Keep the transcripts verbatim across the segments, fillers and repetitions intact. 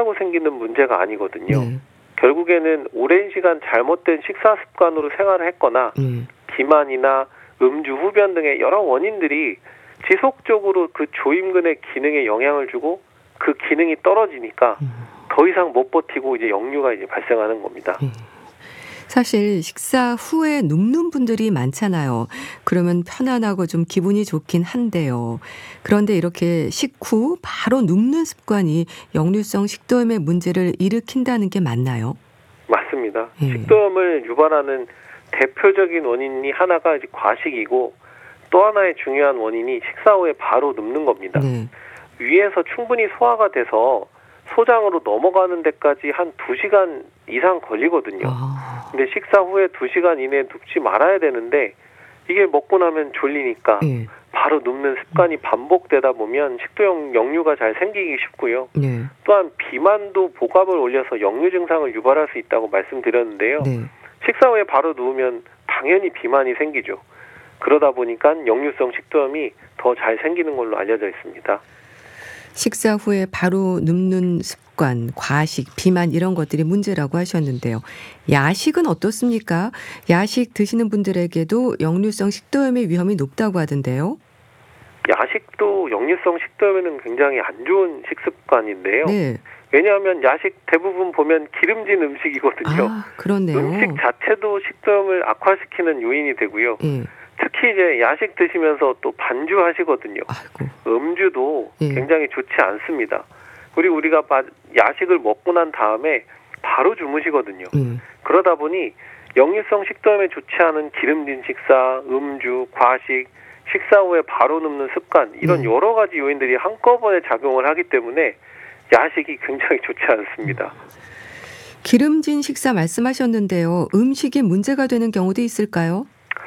한다고 생기는 문제가 아니거든요. 네. 결국에는 오랜 시간 잘못된 식사 습관으로 생활을 했거나 네. 비만이나 음주, 흡연 등의 여러 원인들이 지속적으로 그 조임근의 기능에 영향을 주고 그 기능이 떨어지니까 음. 더 이상 못 버티고 이제 역류가 이제 발생하는 겁니다. 네. 사실 식사 후에 눕는 분들이 많잖아요. 그러면 편안하고 좀 기분이 좋긴 한데요. 그런데 이렇게 식후 바로 눕는 습관이 역류성 식도염의 문제를 일으킨다는 게 맞나요? 맞습니다. 예. 식도염을 유발하는 대표적인 원인이 하나가 이제 과식이고 또 하나의 중요한 원인이 식사 후에 바로 눕는 겁니다. 네. 위에서 충분히 소화가 돼서 소장으로 넘어가는 데까지 한 두 시간 이상 걸리거든요. 아. 근데 식사 후에 두 시간 이내에 눕지 말아야 되는데 이게 먹고 나면 졸리니까 예. 바로 눕는 습관이 반복되다 보면 식도염 역류가 잘 생기기 쉽고요. 네. 또한 비만도 복압을 올려서 역류 증상을 유발할 수 있다고 말씀드렸는데요. 네. 식사 후에 바로 누우면 당연히 비만이 생기죠. 그러다 보니까 역류성 식도염이 더 잘 생기는 걸로 알려져 있습니다. 식사 후에 바로 눕는 습관, 과식, 비만 이런 것들이 문제라고 하셨는데요. 야식은 어떻습니까? 야식 드시는 분들에게도 역류성 식도염의 위험이 높다고 하던데요. 야식도 역류성 식도염에는 굉장히 안 좋은 식습관인데요. 네. 왜냐하면 야식 대부분 보면 기름진 음식이거든요. 아, 그렇네요. 음식 자체도 식도염을 악화시키는 요인이 되고요. 예. 특히 이제 야식 드시면서 또 반주하시거든요. 아이고. 음주도 예. 굉장히 좋지 않습니다. 그리고 우리가 야식을 먹고 난 다음에 바로 주무시거든요. 예. 그러다 보니 역류성 식도염에 좋지 않은 기름진 식사, 음주, 과식, 식사 후에 바로 눕는 습관 이런 네. 여러 가지 요인들이 한꺼번에 작용을 하기 때문에 야식이 굉장히 좋지 않습니다. 기름진 식사 말씀하셨는데요. 음식이 문제가 되는 경우도 있을까요?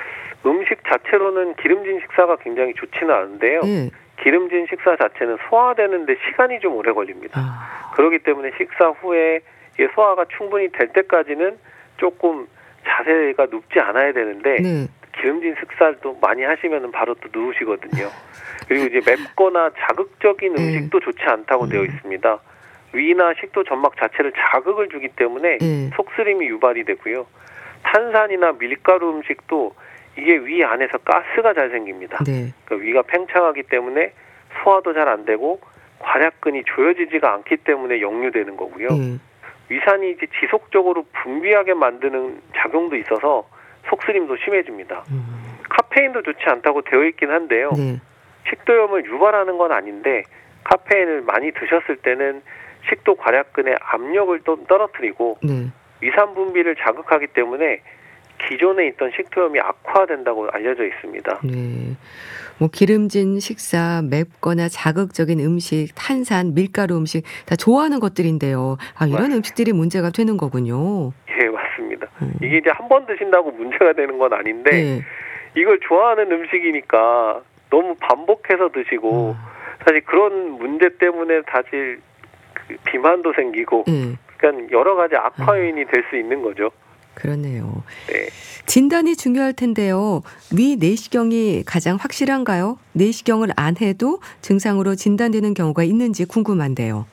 음식 자체로는 기름진 식사가 굉장히 좋지는 않은데요. 예. 기름진 식사 자체는 소화되는데 시간이 좀 오래 걸립니다. 아. 그렇기 때문에 식사 후에 소화가 충분히 될 때까지는 조금 자세가 눕지 않아야 되는데 네. 기름진 식사도 많이 하시면 바로 또 누우시거든요. 그리고 이제 맵거나 자극적인 음식도 좋지 않다고 되어 있습니다. 위나 식도 점막 자체를 자극을 주기 때문에 네. 속쓰림이 유발이 되고요. 탄산이나 밀가루 음식도 이게 위 안에서 가스가 잘 생깁니다. 네. 그러니까 위가 팽창하기 때문에 소화도 잘 안 되고 괄약근이 조여지지가 않기 때문에 역류되는 거고요. 네. 위산이 이제 지속적으로 분비하게 만드는 작용도 있어서 속쓰림도 심해집니다. 음. 카페인도 좋지 않다고 되어 있긴 한데요. 네. 식도염을 유발하는 건 아닌데 카페인을 많이 드셨을 때는 식도 괄약근의 압력을 또 떨어뜨리고 네. 위산 분비를 자극하기 때문에 기존에 있던 식도염이 악화된다고 알려져 있습니다. 네. 뭐 기름진 식사, 맵거나 자극적인 음식, 탄산, 밀가루 음식 다 좋아하는 것들인데요. 아, 이런 맞습니다. 음식들이 문제가 되는 거군요. 예, 맞습니다. 음. 이게 이제 한 번 드신다고 문제가 되는 건 아닌데 네. 이걸 좋아하는 음식이니까 너무 반복해서 드시고 음. 사실 그런 문제 때문에 사실 그 비만도 생기고 네. 그러니까 여러 가지 악화 요인이 될 수 있는 거죠. 그러네요. 네. 진단이 중요할 텐데요. 위 내시경이 가장 확실한가요? 내시경을 안 해도 증상으로 진단되는 경우가 있는지 궁금한데요.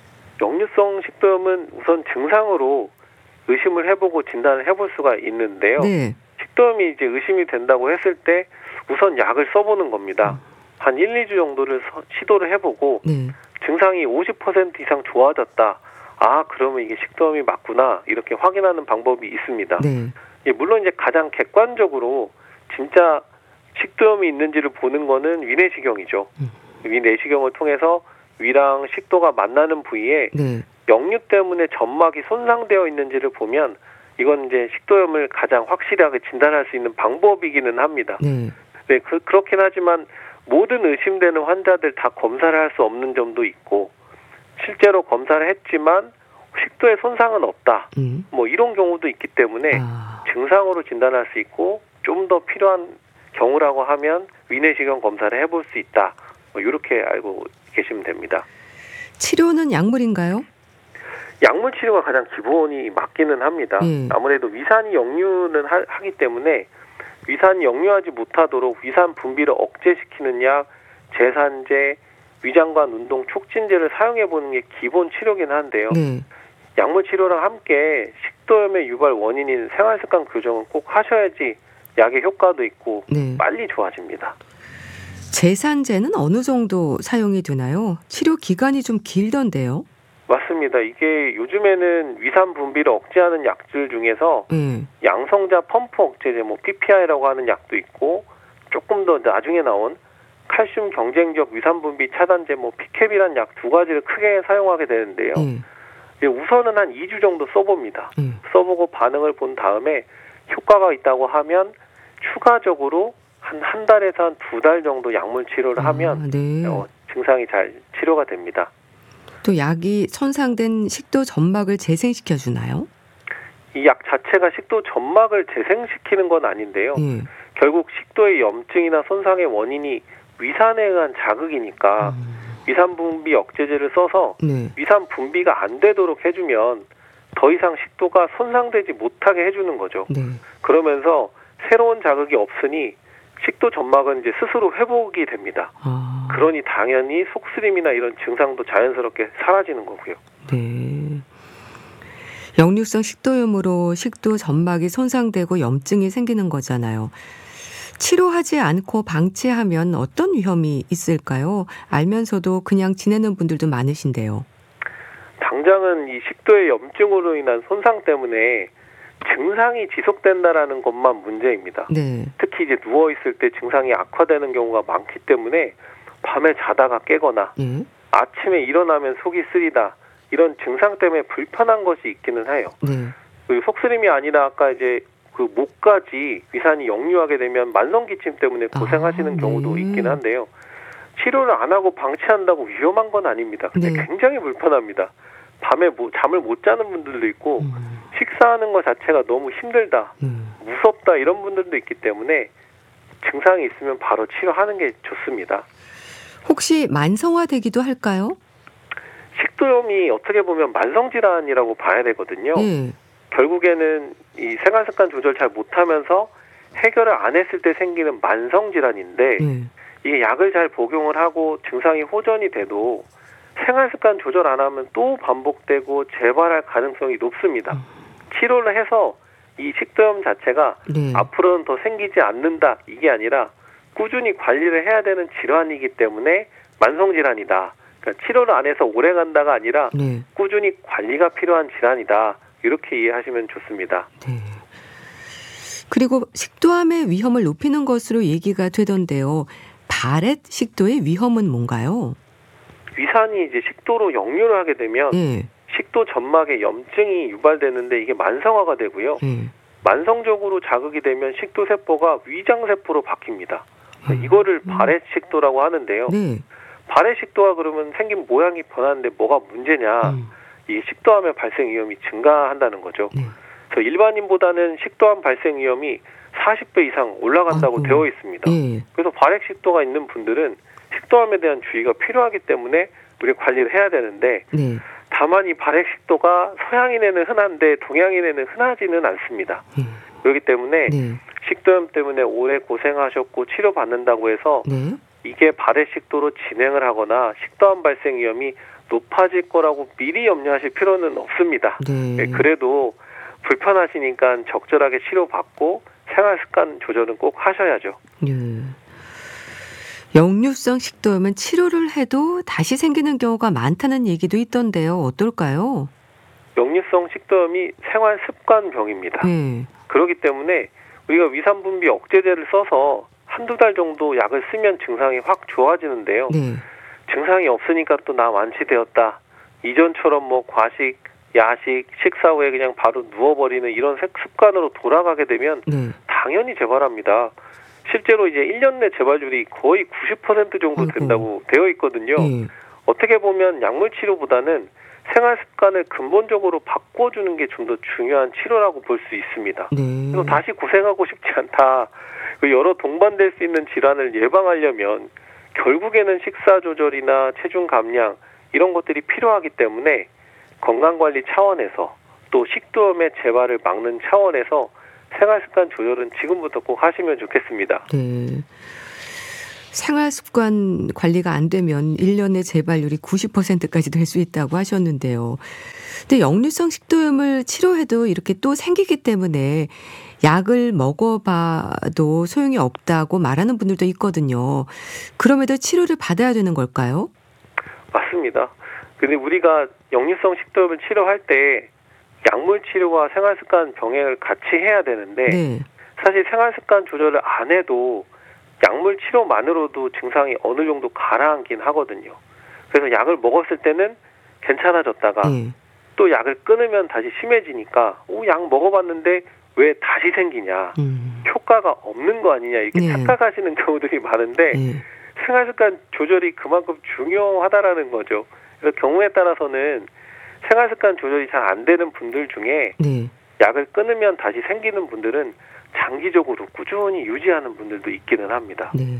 역류성 식도염은 우선 증상으로 의심을 해보고 진단을 해볼 수가 있는데요. 네. 식도염이 이제 의심이 된다고 했을 때 우선 약을 써보는 겁니다. 한 일, 이 주 정도를 서, 시도를 해보고 네. 증상이 오십 퍼센트 이상 좋아졌다. 아, 그러면 이게 식도염이 맞구나. 이렇게 확인하는 방법이 있습니다. 네. 예, 물론 이제 가장 객관적으로 진짜 식도염이 있는지를 보는 거는 위내시경이죠. 음. 위내시경을 통해서 위랑 식도가 만나는 부위에 네. 역류 때문에 점막이 손상되어 있는지를 보면 이건 이제 식도염을 가장 확실하게 진단할 수 있는 방법이기는 합니다. 네. 네, 그, 그렇긴 하지만 모든 의심되는 환자들 다 검사를 할 수 없는 점도 있고 실제로 검사를 했지만 식도에 손상은 없다. 음. 뭐 이런 경우도 있기 때문에 아. 증상으로 진단할 수 있고 좀 더 필요한 경우라고 하면 위내시경 검사를 해볼 수 있다. 뭐 이렇게 알고 계시면 됩니다. 치료는 약물인가요? 약물 치료가 가장 기본이 맞기는 합니다. 예. 아무래도 위산이 역류는 하, 하기 때문에 위산이 역류하지 못하도록 위산 분비를 억제시키는 약, 제산제, 위장관 운동 촉진제를 사용해 보는 게 기본 치료긴 한데요. 네. 약물 치료랑 함께 식도염의 유발 원인인 생활습관 교정은 꼭 하셔야지 약의 효과도 있고 네. 빨리 좋아집니다. 제산제는 어느 정도 사용이 되나요? 치료 기간이 좀 길던데요. 맞습니다. 이게 요즘에는 위산 분비를 억제하는 약들 중에서 네. 양성자 펌프 억제제, 뭐 피피아이라고 하는 약도 있고 조금 더 나중에 나온 칼슘 경쟁적 위산 분비 차단제, 뭐 피캡이라는 약 두 가지를 크게 사용하게 되는데요. 네. 우선은 한 이 주 정도 써봅니다. 네. 써보고 반응을 본 다음에 효과가 있다고 하면 추가적으로 한 한 달에서 한 두 달 정도 약물 치료를 하면 아, 네. 어, 증상이 잘 치료가 됩니다. 또 약이 손상된 식도 점막을 재생시켜 주나요? 이 약 자체가 식도 점막을 재생시키는 건 아닌데요. 예. 결국 식도의 염증이나 손상의 원인이 위산에 의한 자극이니까 음. 위산 분비 억제제를 써서 네. 위산 분비가 안 되도록 해주면 더 이상 식도가 손상되지 못하게 해주는 거죠. 네. 그러면서 새로운 자극이 없으니 식도 점막은 이제 스스로 회복이 됩니다. 아. 그러니 당연히 속쓰림이나 이런 증상도 자연스럽게 사라지는 거고요. 네. 역류성 식도염으로 식도 점막이 손상되고 염증이 생기는 거잖아요. 치료하지 않고 방치하면 어떤 위험이 있을까요? 알면서도 그냥 지내는 분들도 많으신데요. 당장은 이 식도의 염증으로 인한 손상 때문에 증상이 지속된다라는 것만 문제입니다. 네. 특히 이제 누워 있을 때 증상이 악화되는 경우가 많기 때문에 밤에 자다가 깨거나 예. 아침에 일어나면 속이 쓰리다 이런 증상 때문에 불편한 것이 있기는 해요. 네. 그 속쓰림이 아니라 아까 이제 그 목까지 위산이 역류하게 되면 만성 기침 때문에 고생하시는 아, 경우도 네. 있긴 한데요. 치료를 안 하고 방치한다고 위험한 건 아닙니다. 근데 네. 굉장히 불편합니다. 밤에 뭐 잠을 못 자는 분들도 있고 음. 식사하는 것 자체가 너무 힘들다, 음. 무섭다 이런 분들도 있기 때문에 증상이 있으면 바로 치료하는 게 좋습니다. 혹시 만성화되기도 할까요? 식도염이 어떻게 보면 만성질환이라고 봐야 되거든요. 예. 결국에는 이 생활습관 조절 잘 못하면서 해결을 안 했을 때 생기는 만성질환인데 예. 이게 약을 잘 복용을 하고 증상이 호전이 돼도 생활습관 조절 안 하면 또 반복되고 재발할 가능성이 높습니다. 치료를 해서 이 식도염 자체가 네. 앞으로는 더 생기지 않는다 이게 아니라 꾸준히 관리를 해야 되는 질환이기 때문에 만성질환이다. 그러니까 치료를 안 해서 오래 간다가 아니라 네. 꾸준히 관리가 필요한 질환이다. 이렇게 이해하시면 좋습니다. 네. 그리고 식도암의 위험을 높이는 것으로 얘기가 되던데요. 바렛 식도의 위험은 뭔가요? 위산이 이제 식도로 역류를 하게 되면 예. 식도 점막에 염증이 유발되는데 이게 만성화가 되고요. 예. 만성적으로 자극이 되면 식도 세포가 위장 세포로 바뀝니다. 음. 이거를 바렛 식도라고 하는데요. 네. 바렛 식도가 그러면 생긴 모양이 변하는데 뭐가 문제냐? 음. 이 식도암의 발생 위험이 증가한다는 거죠. 네. 그래서 일반인보다는 식도암 발생 위험이 사십 배 이상 올라간다고 아이고. 되어 있습니다. 예. 그래서 바렛 식도가 있는 분들은 식도암에 대한 주의가 필요하기 때문에 우리 관리를 해야 되는데 네. 다만 이 바렛 식도가 서양인에는 흔한데 동양인에는 흔하지는 않습니다. 예. 그렇기 때문에 네. 식도염 때문에 오래 고생하셨고 치료받는다고 해서 네. 이게 바렛 식도로 진행을 하거나 식도암 발생 위험이 높아질 거라고 미리 염려하실 필요는 없습니다. 네. 예, 그래도 불편하시니까 적절하게 치료받고 생활습관 조절은 꼭 하셔야죠. 예. 역류성 식도염은 치료를 해도 다시 생기는 경우가 많다는 얘기도 있던데요. 어떨까요? 역류성 식도염이 생활습관병입니다. 예. 그렇기 때문에 우리가 위산분비 억제제를 써서 한두 달 정도 약을 쓰면 증상이 확 좋아지는데요. 네. 증상이 없으니까 또 나 완치되었다. 이전처럼 뭐 과식, 야식, 식사 후에 그냥 바로 누워버리는 이런 습관으로 돌아가게 되면 네. 당연히 재발합니다. 실제로 이제 일 년 내 재발률이 거의 구십 퍼센트 정도 아이고. 된다고 되어 있거든요. 예. 어떻게 보면 약물 치료보다는 생활 습관을 근본적으로 바꿔주는 게 좀 더 중요한 치료라고 볼 수 있습니다. 네. 그래서 다시 고생하고 싶지 않다. 그 여러 동반될 수 있는 질환을 예방하려면 결국에는 식사 조절이나 체중 감량 이런 것들이 필요하기 때문에 건강관리 차원에서 또 식도염의 재발을 막는 차원에서 생활습관 조절은 지금부터 꼭 하시면 좋겠습니다. 네. 생활 습관 관리가 안 되면 일 년에 재발률이 구십 퍼센트까지 될 수 있다고 하셨는데요. 근데 역류성 식도염을 치료해도 이렇게 또 생기기 때문에 약을 먹어봐도 소용이 없다고 말하는 분들도 있거든요. 그럼에도 치료를 받아야 되는 걸까요? 맞습니다. 근데 우리가 역류성 식도염을 치료할 때 약물 치료와 생활 습관 병행을 같이 해야 되는데 네. 사실 생활 습관 조절을 안 해도 약물 치료만으로도 증상이 어느 정도 가라앉긴 하거든요. 그래서 약을 먹었을 때는 괜찮아졌다가 네. 또 약을 끊으면 다시 심해지니까 오, 약 먹어봤는데 왜 다시 생기냐. 음. 효과가 없는 거 아니냐 이렇게 네. 착각하시는 경우들이 많은데 네. 생활 습관 조절이 그만큼 중요하다라는 거죠. 그래서 경우에 따라서는 생활 습관 조절이 잘 안 되는 분들 중에 네. 약을 끊으면 다시 생기는 분들은 장기적으로 꾸준히 유지하는 분들도 있기는 합니다. 네.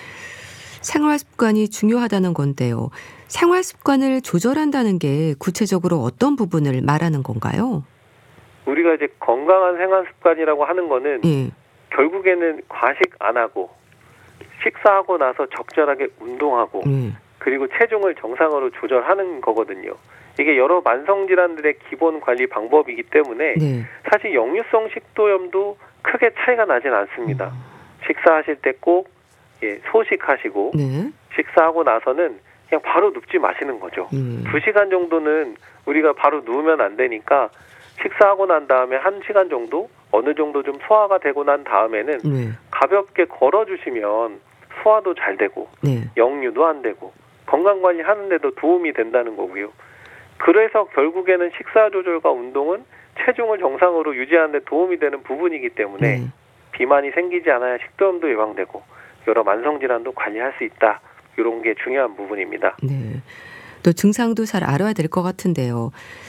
생활 습관이 중요하다는 건데요. 생활 습관을 조절한다는 게 구체적으로 어떤 부분을 말하는 건가요? 우리가 이제 건강한 생활 습관이라고 하는 거는 예. 결국에는 과식 안 하고 식사하고 나서 적절하게 운동하고 예. 그리고 체중을 정상으로 조절하는 거거든요. 이게 여러 만성 질환들의 기본 관리 방법이기 때문에 네. 사실 역류성 식도염도 크게 차이가 나진 않습니다. 식사하실 때 꼭 예, 소식하시고 네. 식사하고 나서는 그냥 바로 눕지 마시는 거죠. 예. 두 시간 정도는 우리가 바로 누우면 안 되니까 식사하고 난 다음에 한 시간 정도 어느 정도 좀 소화가 되고 난 다음에는 네. 가볍게 걸어주시면 소화도 잘 되고 네. 역류도 안 되고 건강관리 하는데도 도움이 된다는 거고요. 그래서 결국에는 식사 조절과 운동은 체중을 정상으로 유지하는 데 도움이 되는 부분이기 때문에 네. 비만이 생기지 않아야 식도염도 예방되고 여러 만성질환도 관리할 수 있다. 이런 게 중요한 부분입니다. 네. 또 증상도 잘 알아야 될 것 같은데요.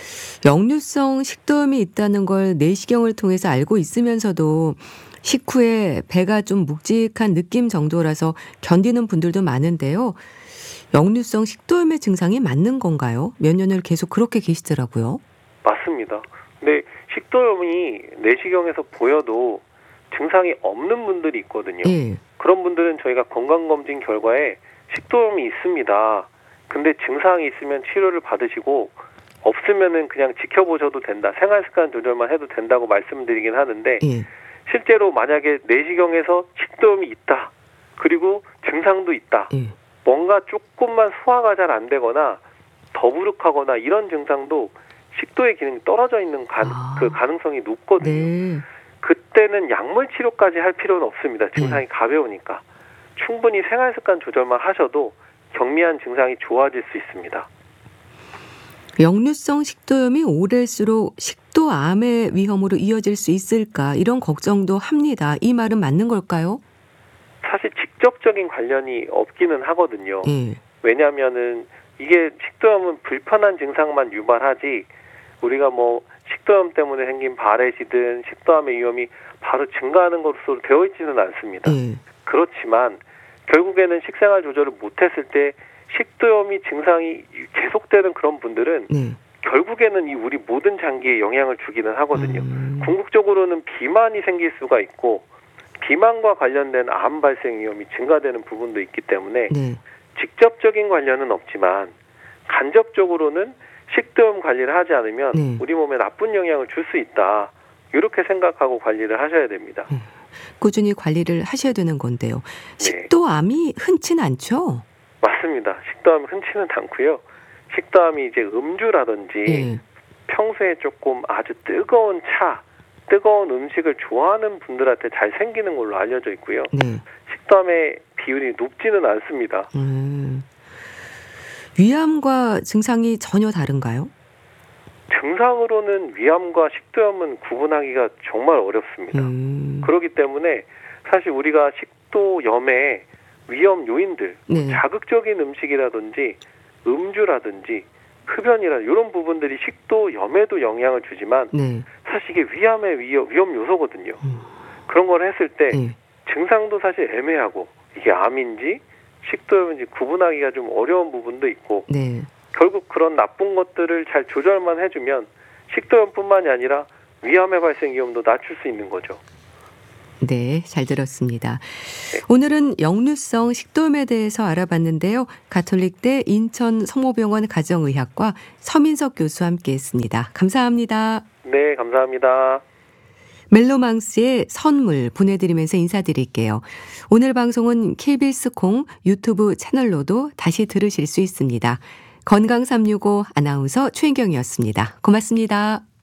역류성 식도염이 있다는 걸 내시경을 통해서 알고 있으면서도 식후에 배가 좀 묵직한 느낌 정도라서 견디는 분들도 많은데요. 역류성 식도염의 증상이 맞는 건가요? 몇 년을 계속 그렇게 계시더라고요. 맞습니다. 근데 식도염이 내시경에서 보여도 증상이 없는 분들이 있거든요. 예. 그런 분들은 저희가 건강검진 결과에 식도염이 있습니다. 근데 증상이 있으면 치료를 받으시고 없으면은 그냥 지켜보셔도 된다. 생활습관 조절만 해도 된다고 말씀드리긴 하는데 예. 실제로 만약에 내시경에서 식도염이 있다. 그리고 증상도 있다. 예. 뭔가 조금만 소화가 잘 안 되거나 더부룩하거나 이런 증상도 식도의 기능이 떨어져 있는 가, 아. 그 가능성이 높거든요. 네. 그때는 약물 치료까지 할 필요는 없습니다. 증상이 네. 가벼우니까. 충분히 생활습관 조절만 하셔도 경미한 증상이 좋아질 수 있습니다. 역류성 식도염이 오래일수록 식도암의 위험으로 이어질 수 있을까 이런 걱정도 합니다. 이 말은 맞는 걸까요? 사실 직접적인 관련이 없기는 하거든요. 예. 왜냐하면은 이게 식도염은 불편한 증상만 유발하지 우리가 뭐 식도염 때문에 생긴 발해지든 식도암의 위험이 바로 증가하는 것으로 되어 있지는 않습니다. 예. 그렇지만 결국에는 식생활 조절을 못했을 때 식도염이 증상이 계속되는 그런 분들은 네. 결국에는 이 우리 모든 장기에 영향을 주기는 하거든요. 음. 궁극적으로는 비만이 생길 수가 있고 비만과 관련된 암 발생 위험이 증가되는 부분도 있기 때문에 네. 직접적인 관련은 없지만 간접적으로는 식도염 관리를 하지 않으면 네. 우리 몸에 나쁜 영향을 줄 수 있다. 이렇게 생각하고 관리를 하셔야 됩니다. 꾸준히 관리를 하셔야 되는 건데요. 네. 식도암이 흔치는 않죠? 맞습니다. 식도암이 흔치는 않고요. 식도암이 이제 음주라든지 예. 평소에 조금 아주 뜨거운 차, 뜨거운 음식을 좋아하는 분들한테 잘 생기는 걸로 알려져 있고요. 네. 식도암의 비율이 높지는 않습니다. 음. 위암과 증상이 전혀 다른가요? 증상으로는 위암과 식도염은 구분하기가 정말 어렵습니다. 음. 그렇기 때문에 사실 우리가 식도염의 위험 요인들, 네. 자극적인 음식이라든지 음주라든지 흡연이라 이런 부분들이 식도염에도 영향을 주지만 네. 사실 이게 위암의 위험, 위험 요소거든요. 음. 그런 걸 했을 때 네. 증상도 사실 애매하고 이게 암인지 식도염인지 구분하기가 좀 어려운 부분도 있고 네. 결국 그런 나쁜 것들을 잘 조절만 해주면 식도염뿐만이 아니라 위암의 발생 위험도 낮출 수 있는 거죠. 네, 잘 들었습니다. 오늘은 역류성 식도염에 대해서 알아봤는데요. 가톨릭대 인천 성모병원 가정의학과 서민석 교수와 함께했습니다. 감사합니다. 네, 감사합니다. 멜로망스의 선물 보내드리면서 인사드릴게요. 오늘 방송은 케이비에스 콩 유튜브 채널로도 다시 들으실 수 있습니다. 건강 삼육오 아나운서 최인경이었습니다. 고맙습니다.